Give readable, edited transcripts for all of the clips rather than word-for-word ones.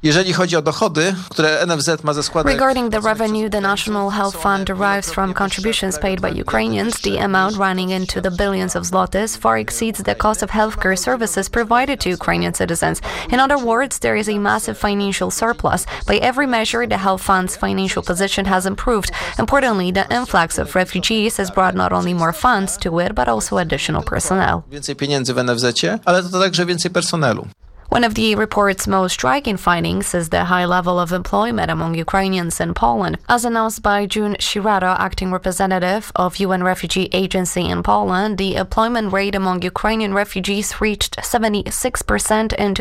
Jeżeli chodzi o dochody, które NFZ ma ze składek... Regarding the revenue the National Health Fund derives from contributions paid by Ukrainians, the amount running into the billions of zlotys far exceeds the cost of healthcare services provided to Ukrainian citizens. In other words, there is a massive financial surplus. By every measure, the health fund's financial position has improved. Importantly, the influx of refugees has brought not only more funds to it, but also additional personnel. Więcej pieniędzy w NFZ-cie, ale to także więcej personelu. One of the report's most striking findings is the high level of employment among Ukrainians in Poland. As announced by June Shirato, acting representative of UN Refugee Agency in Poland, the employment rate among Ukrainian refugees reached 76% in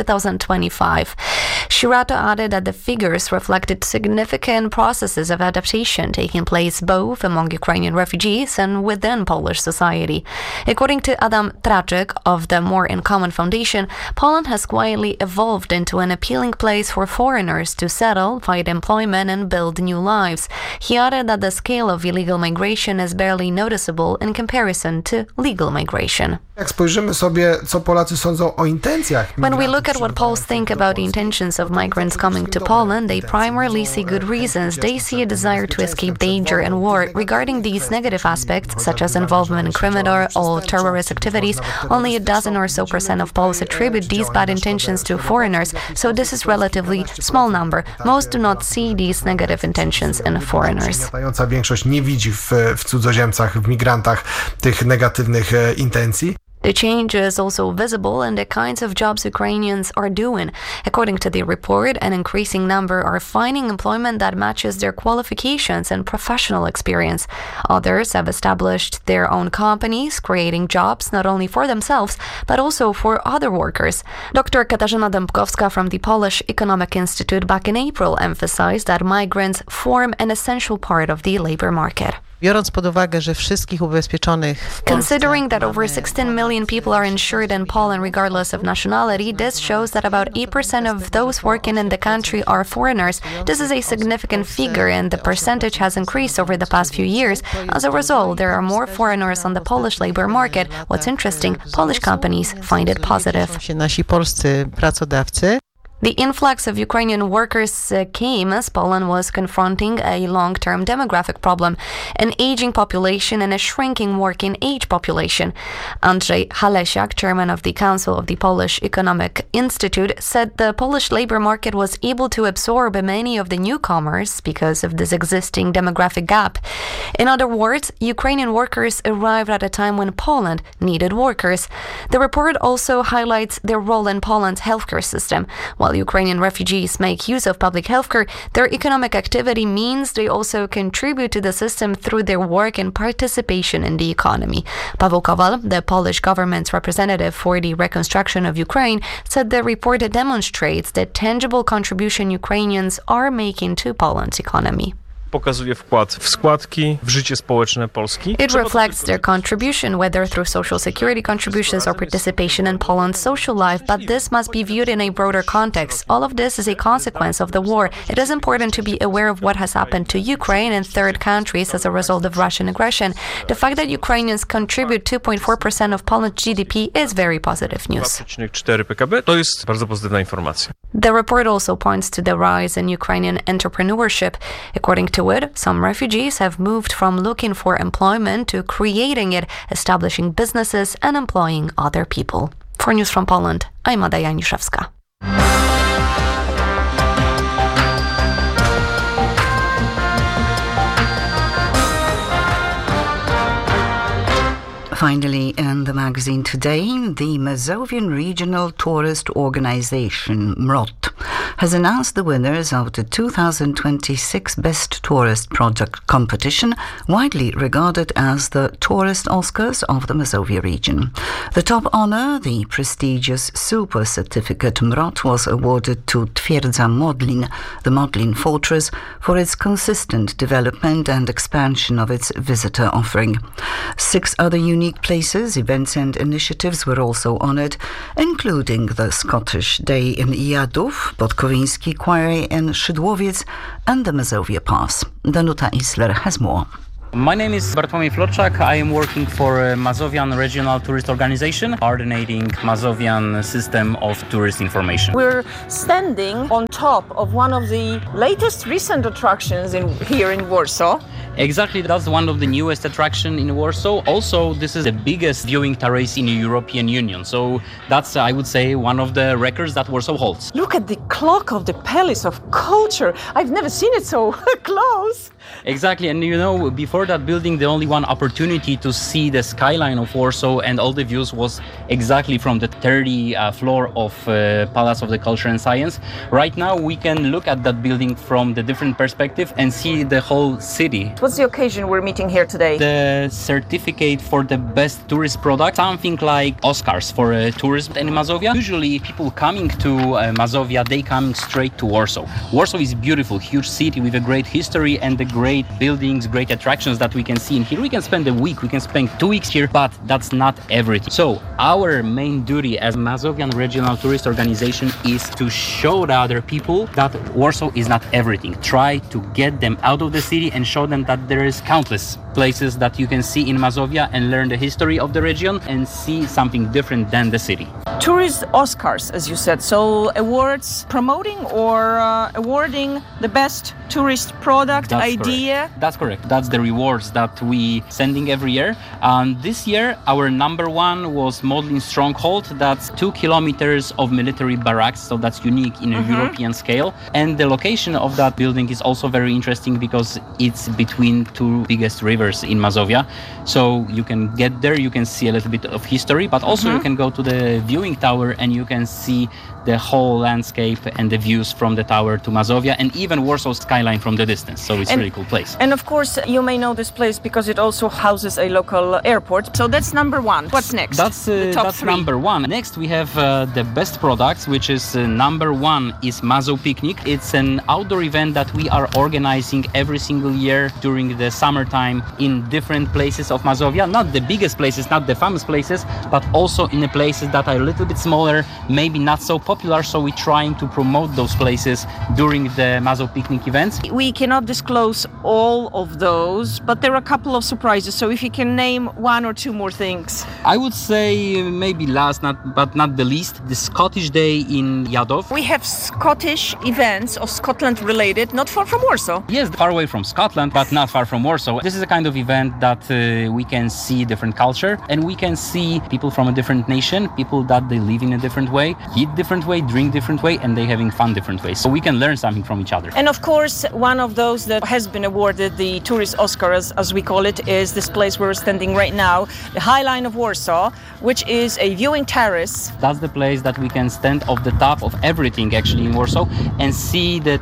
2025. Shirato added that the figures reflected significant processes of adaptation taking place both among Ukrainian refugees and within Polish society. According to Adam Traczyk of the More in Common Foundation, Poland has quietly evolved into an appealing place for foreigners to settle, find employment and build new lives. He added that the scale of illegal migration is barely noticeable in comparison to legal migration. Jak spojrzymy sobie, co Polacy sądzą o intencjach When we look at what Poles think about the intentions of migrants coming to Poland, they primarily see good reasons. They see a desire to escape danger and war. Regarding these negative aspects, such as involvement in criminal or terrorist activities, only a dozen or so % of Poles attribute these bad intentions to foreigners, so this is relatively small number. Most do not see these negative intentions in foreigners. Zamiatająca większość nie widzi w cudzoziemcach, w migrantach tych negatywnych intencji. The change is also visible in the kinds of jobs Ukrainians are doing. According to the report, an increasing number are finding employment that matches their qualifications and professional experience. Others have established their own companies, creating jobs not only for themselves, but also for other workers. Dr. Katarzyna Dębkowska from the Polish Economic Institute back in April emphasized that migrants form an essential part of the labor market. Biorąc pod uwagę, że wszystkich ubezpieczonych w Polsce, considering that over 16 million people are insured in Poland regardless of nationality, this shows that about 8% of those working in the country are foreigners. This is a significant figure and the percentage has increased over the past few years. As a result, there are more foreigners on the Polish labor market. What's interesting, Polish companies find it positive. Nasi polscy pracodawcy The influx of Ukrainian workers came as Poland was confronting a long-term demographic problem, an aging population and a shrinking working age population. Andrzej Halesiak, chairman of the Council of the Polish Economic Institute, said the Polish labor market was able to absorb many of the newcomers because of this existing demographic gap. In other words, Ukrainian workers arrived at a time when Poland needed workers. The report also highlights their role in Poland's healthcare system. While Ukrainian refugees make use of public healthcare, their economic activity means they also contribute to the system through their work and participation in the economy. Paweł Kowal, the Polish government's representative for the reconstruction of Ukraine, said the report demonstrates the tangible contribution Ukrainians are making to Poland's economy. Pokazuje wkład w składki, w życie społeczne Polski. It reflects their contribution, whether through social security contributions or participation in Poland's social life, but this must be viewed in a broader context. All of this is a consequence of the war. It is important to be aware of what has happened to Ukraine and third countries as a result of Russian aggression. The fact that Ukrainians contribute 2.4% of Poland's GDP is very positive news. 2,4 PKB to jest bardzo pozytywna informacja. The report also points to the rise in Ukrainian entrepreneurship. According to it, some refugees have moved from looking for employment to creating it, establishing businesses and employing other people. For News from Poland, I'm Ada Janiszewska. Finally, in the magazine today, the Mazovian Regional Tourist Organization, MROT, has announced the winners of the 2026 Best Tourist Project competition, widely regarded as the Tourist Oscars of the Mazovia region. The top honor, the prestigious Super Certificate MROT, was awarded to Twierdza Modlin, the Modlin Fortress, for its consistent development and expansion of its visitor offering. 6 other unique places, events and initiatives were also honoured, including the Scottish Day in Jadów, Podkowiński Quarry in Szydłowiec and the Mazovia Pass. Danuta Isler has more. My name is Bartłomiej Florczak. I am working for Mazovian Regional Tourist Organization, coordinating Mazovian system of tourist information. We're standing on top of one of the latest recent attractions here in Warsaw. Exactly, that's one of the newest attractions in Warsaw. Also, this is the biggest viewing terrace in the European Union. So that's, I would say, one of the records that Warsaw holds. Look at the clock of the Palace of Culture. I've never seen it so close. Exactly, and you know, before that building, the only one opportunity to see the skyline of Warsaw and all the views was exactly from the 30th floor of Palace of the Culture and Science. Right now, we can look at that building from the different perspective and see the whole city. What's the occasion we're meeting here today? The certificate for the best tourist product, something like Oscars for tourism in Mazovia. Usually, people coming to Mazovia, they come straight to Warsaw. Warsaw is a beautiful, huge city with a great history and the great buildings, great attractions that we can see in here. We can spend a week, we can spend 2 weeks here, but that's not everything. So our main duty as Mazovian Regional Tourist Organization is to show the other people that Warsaw is not everything. Try to get them out of the city and show them that there is countless places that you can see in Mazovia and learn the history of the region and see something different than the city. Tourist Oscars, as you said. So awards promoting or awarding the best tourist product idea. That's correct. That's the rewards that we sending every year. And this year, our number one was Modlin Stronghold. That's 2 kilometers of military barracks. So that's unique in a European scale. And the location of that building is also very interesting because it's between two biggest rivers in Mazovia. So you can get there, you can see a little bit of history, but also you can go to the viewing tower and you can see the whole landscape and the views from the tower to Mazovia and even Warsaw skyline from the distance. So it's a really cool place. And of course, you may know this place because it also houses a local airport. So that's number one. What's next? That's number one. Next, we have the best products, which is number one is Mazo Picnic. It's an outdoor event that we are organizing every single year during the summertime in different places of Mazovia. Not the biggest places, not the famous places, but also in the places that are a little bit smaller, maybe not so popular. So we're trying to promote those places during the Mazo Picnic events. We cannot disclose all of those, but there are a couple of surprises. So if you can name one or two more things. I would say maybe last, but not the least, the Scottish Day in Jadov. We have Scottish events of Scotland related, not far from Warsaw. Yes, far away from Scotland, but not far from Warsaw. This is a kind of event that we can see different culture and we can see people from a different nation, people that they live in a different way, eat different way, drink different way, and they having fun different ways. So we can learn something from each other. And of course, one of those that has been awarded the Tourist Oscar, as we call it, is this place where we're standing right now, the High Line of Warsaw, which is a viewing terrace. That's the place that we can stand off the top of everything actually in Warsaw and see the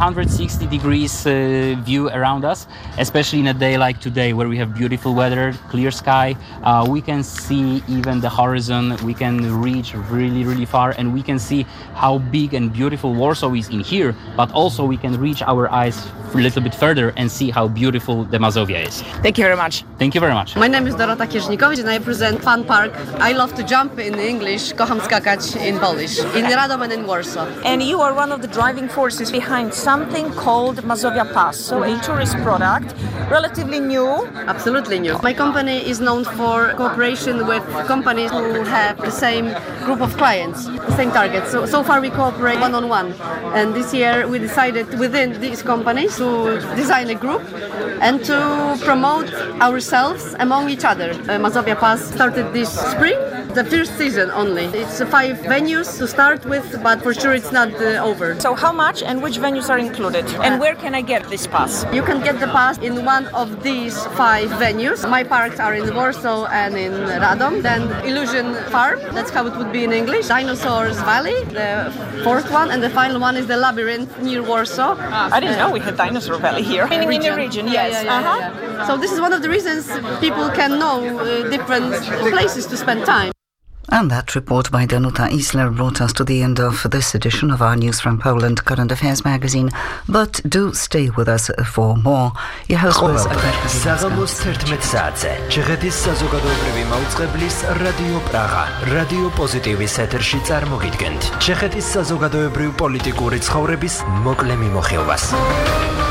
360 degrees view around us, especially in a day like today where we have beautiful weather, clear sky. We can see even the horizon, we can reach really, really far and we can see how big and beautiful Warsaw is in here, but also we can reach our eyes a little bit further and see how beautiful the Mazovia is. Thank you very much. Thank you very much. My name is Dorota Kierznikowicz and I present Fun Park. I love to jump in English, kocham skakać in Polish, in Radom and in Warsaw. And you are one of the driving forces behind something called Mazovia Pass, so a tourist product, relatively new. Absolutely new. My company is known for cooperation with companies who have the same group of clients, the same target. So far we cooperate one-on-one. And this year we decided within these companies to design a group and to promote ourselves among each other. Mazovia Pass started this spring, the first season only. It's 5 venues to start with, but for sure it's not over. So how much and which venues are included? And where can I get this pass? You can get the pass in one of these 5 venues. My parks are in Warsaw and in Radom. Then Illusion Farm, that's how it would be in English. Dinosaurs Valley, the 4th one, and the final one is the Labyrinth near Warsaw. I didn't know we had Dinosaur Valley here. Meaning in the region, yes. Yeah. So this is one of the reasons people can know different places to spend time. And that report by Danuta Isler brought us to the end of this edition of our News from Poland Current Affairs magazine. But do stay with us for more. Your host was Agnieszka საღამოს 11 საათზე ჩეხეთის საზოგადოებრივი მაუწყებლის რადიო პრაღა, რადიო პოზიტივის ეთერში წარმოგიდგენთ ჩეხეთის საზოგადოებრივ-პოლიტიკური ცხოვრების მოკლე მიმოხილვას.